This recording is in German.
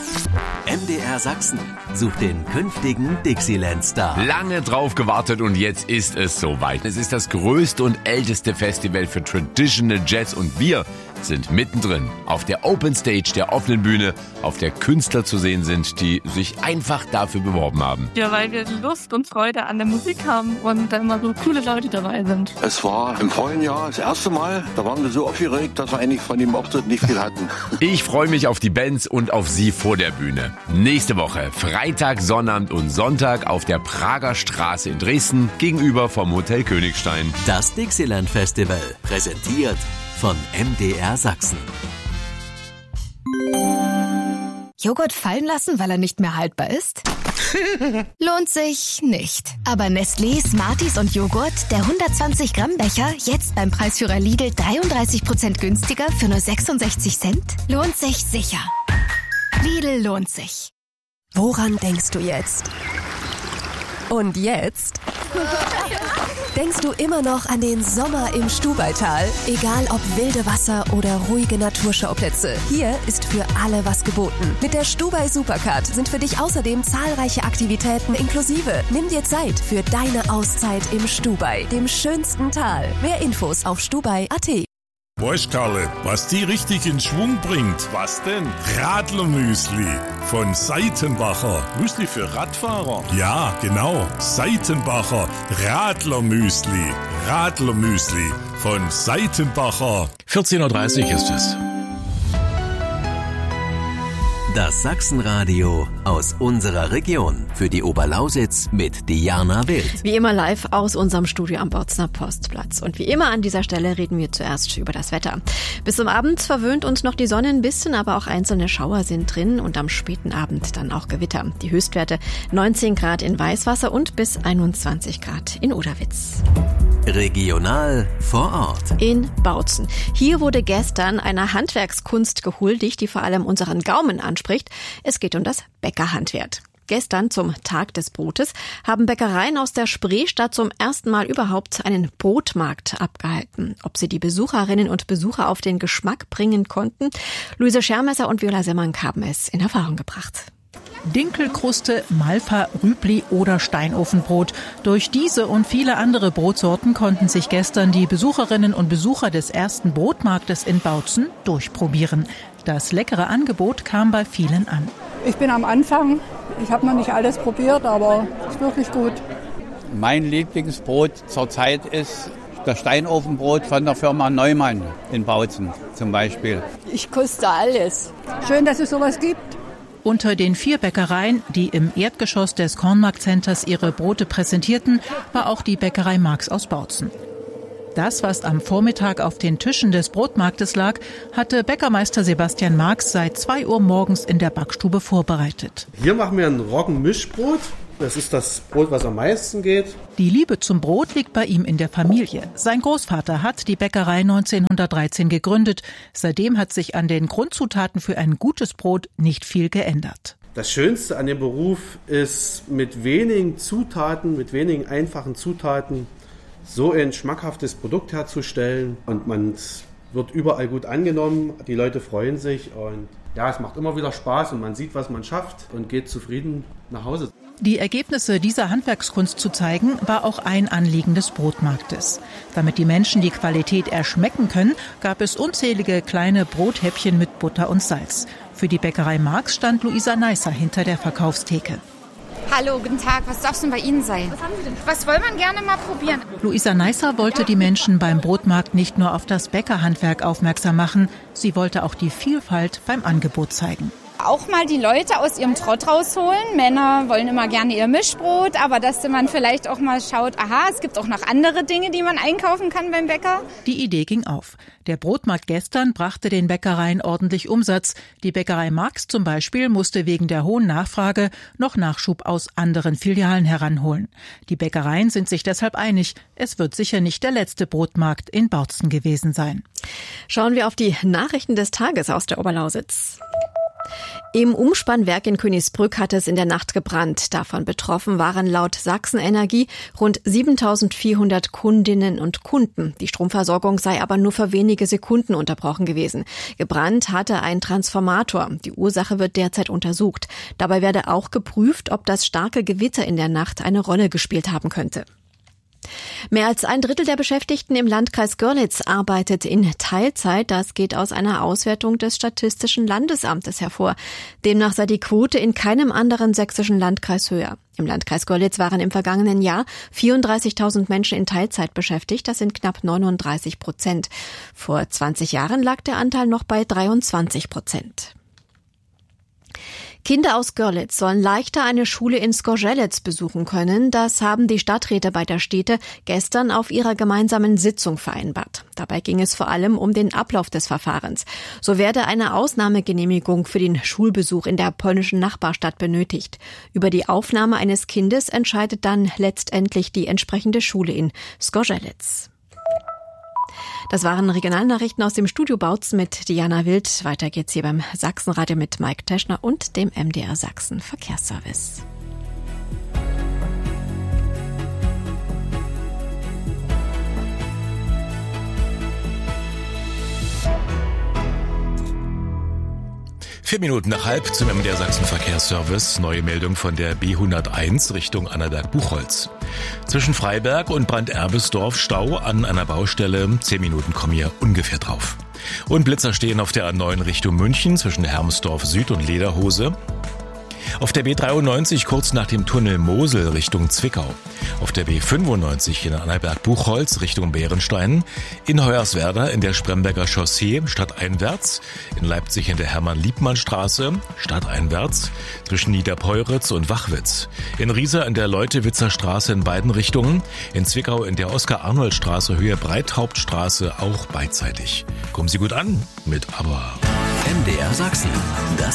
MDR Sachsen sucht den künftigen Dixieland-Star. Lange drauf gewartet und jetzt ist es soweit. Es ist das größte und älteste Festival für Traditional Jazz und wir sind mittendrin auf der Open Stage, der offenen Bühne, auf der Künstler zu sehen sind, die sich einfach dafür beworben haben. Ja, weil wir Lust und Freude an der Musik haben und da immer so coole Leute dabei sind. Es war im vorigen Jahr das erste Mal, da waren wir so aufgeregt, dass wir eigentlich von dem Auftritt nicht viel hatten. Ich freue mich auf die Bands und auf Sie vor der Bühne. Nächste Woche, Freitag, Sonnabend und Sonntag auf der Prager Straße in Dresden gegenüber vom Hotel Königstein. Das Dixieland Festival, präsentiert von MDR Sachsen. Joghurt fallen lassen, weil er nicht mehr haltbar ist? Lohnt sich nicht. Aber Nestlé, Smarties und Joghurt, der 120 Gramm Becher, jetzt beim Preisführer Lidl 33% günstiger für nur 66 Cent? Lohnt sich sicher. Lidl lohnt sich. Woran denkst du jetzt? Und jetzt? Denkst du immer noch an den Sommer im Stubaital? Egal ob wilde Wasser oder ruhige Naturschauplätze, hier ist für alle was geboten. Mit der Stubai Supercard sind für dich außerdem zahlreiche Aktivitäten inklusive. Nimm dir Zeit für deine Auszeit im Stubai, dem schönsten Tal. Mehr Infos auf stubai.at. Weißt Karle, was die richtig in Schwung bringt? Was denn? Radlermüsli von Seitenbacher. Müsli für Radfahrer? Ja, genau. Seitenbacher Radlermüsli. Radlermüsli von Seitenbacher. 14:30 Uhr ist es. Das Sachsenradio aus unserer Region. Für die Oberlausitz mit Diana Wild. Wie immer live aus unserem Studio am Bautzner Postplatz. Und wie immer an dieser Stelle reden wir zuerst über das Wetter. Bis zum Abend verwöhnt uns noch die Sonne ein bisschen, aber auch einzelne Schauer sind drin und am späten Abend dann auch Gewitter. Die Höchstwerte 19 Grad in Weißwasser und bis 21 Grad in Oderwitz. Regional vor Ort. In Bautzen. Hier wurde gestern einer Handwerkskunst gehuldigt, die vor allem unseren Gaumen anspricht. Es geht um das Bäckerhandwerk. Gestern zum Tag des Brotes haben Bäckereien aus der Spreestadt zum ersten Mal überhaupt einen Brotmarkt abgehalten. Ob sie die Besucherinnen und Besucher auf den Geschmack bringen konnten? Luise Schermesser und Viola Semmank haben es in Erfahrung gebracht. Dinkelkruste, Malfa, Rübli oder Steinofenbrot. Durch diese und viele andere Brotsorten konnten sich gestern die Besucherinnen und Besucher des ersten Brotmarktes in Bautzen durchprobieren. Das leckere Angebot kam bei vielen an. Ich bin am Anfang. Ich habe noch nicht alles probiert, aber es ist wirklich gut. Mein Lieblingsbrot zurzeit ist das Steinofenbrot von der Firma Neumann in Bautzen zum Beispiel. Ich koste alles. Schön, dass es sowas gibt. Unter den 4 Bäckereien, die im Erdgeschoss des Kornmarkt-Centers ihre Brote präsentierten, war auch die Bäckerei Marx aus Bautzen. Das, was am Vormittag auf den Tischen des Brotmarktes lag, hatte Bäckermeister Sebastian Marx seit 2 Uhr morgens in der Backstube vorbereitet. Hier machen wir ein Roggenmischbrot. Das ist das Brot, was am meisten geht. Die Liebe zum Brot liegt bei ihm in der Familie. Sein Großvater hat die Bäckerei 1913 gegründet. Seitdem hat sich an den Grundzutaten für ein gutes Brot nicht viel geändert. Das Schönste an dem Beruf ist, mit wenigen Zutaten, mit wenigen einfachen Zutaten so ein schmackhaftes Produkt herzustellen. Und man wird überall gut angenommen, die Leute freuen sich und ja, es macht immer wieder Spaß und man sieht, was man schafft und geht zufrieden nach Hause. Die Ergebnisse dieser Handwerkskunst zu zeigen, war auch ein Anliegen des Brotmarktes. Damit die Menschen die Qualität erschmecken können, gab es unzählige kleine Brothäppchen mit Butter und Salz. Für die Bäckerei Marx stand Luisa Neisser hinter der Verkaufstheke. Hallo, guten Tag. Was darf es denn bei Ihnen sein? Was wollen wir gerne mal probieren? Luisa Neisser wollte die Menschen beim Brotmarkt nicht nur auf das Bäckerhandwerk aufmerksam machen, sie wollte auch die Vielfalt beim Angebot zeigen. Auch mal die Leute aus ihrem Trott rausholen. Männer wollen immer gerne ihr Mischbrot, aber dass man vielleicht auch mal schaut, aha, es gibt auch noch andere Dinge, die man einkaufen kann beim Bäcker. Die Idee ging auf. Der Brotmarkt gestern brachte den Bäckereien ordentlich Umsatz. Die Bäckerei Marx zum Beispiel musste wegen der hohen Nachfrage noch Nachschub aus anderen Filialen heranholen. Die Bäckereien sind sich deshalb einig, es wird sicher nicht der letzte Brotmarkt in Bautzen gewesen sein. Schauen wir auf die Nachrichten des Tages aus der Oberlausitz. Im Umspannwerk in Königsbrück hat es in der Nacht gebrannt. Davon betroffen waren laut Sachsenenergie rund 7.400 Kundinnen und Kunden. Die Stromversorgung sei aber nur für wenige Sekunden unterbrochen gewesen. Gebrannt hatte ein Transformator. Die Ursache wird derzeit untersucht. Dabei werde auch geprüft, ob das starke Gewitter in der Nacht eine Rolle gespielt haben könnte. Mehr als 1/3 der Beschäftigten im Landkreis Görlitz arbeitet in Teilzeit. Das geht aus einer Auswertung des Statistischen Landesamtes hervor. Demnach sei die Quote in keinem anderen sächsischen Landkreis höher. Im Landkreis Görlitz waren im vergangenen Jahr 34.000 Menschen in Teilzeit beschäftigt. Das sind knapp 39%. Vor 20 Jahren lag der Anteil noch bei 23%. Kinder aus Görlitz sollen leichter eine Schule in Zgorzelec besuchen können. Das haben die Stadträte beider Städte gestern auf ihrer gemeinsamen Sitzung vereinbart. Dabei ging es vor allem um den Ablauf des Verfahrens. So werde eine Ausnahmegenehmigung für den Schulbesuch in der polnischen Nachbarstadt benötigt. Über die Aufnahme eines Kindes entscheidet dann letztendlich die entsprechende Schule in Zgorzelec. Das waren Regionalnachrichten aus dem Studio Bautzen mit Diana Wild. Weiter geht's hier beim Sachsenradio mit Mike Teschner und dem MDR Sachsen Verkehrsservice. Vier Minuten nach halb zum MDR Sachsen Verkehrsservice. Neue Meldung von der B101 Richtung Annaberg-Buchholz. Zwischen Freiberg und Branderbesdorf Stau an einer Baustelle. 10 Minuten kommen hier ungefähr drauf. Und Blitzer stehen auf der A9 Richtung München zwischen Hermsdorf Süd und Lederhose. Auf der B93 kurz nach dem Tunnel Mosel Richtung Zwickau. Auf der B95 in Annaberg-Buchholz Richtung Bärenstein. In Hoyerswerda in der Spremberger Chaussee stadteinwärts. In Leipzig in der Hermann-Liebmann-Straße stadteinwärts. Zwischen Niederpeuritz und Wachwitz. In Riesa in der Leutewitzer Straße in beiden Richtungen. In Zwickau in der Oskar-Arnold-Straße Höhe Breithauptstraße auch beidseitig. Kommen Sie gut an mit Aber. MDR Sachsen. Das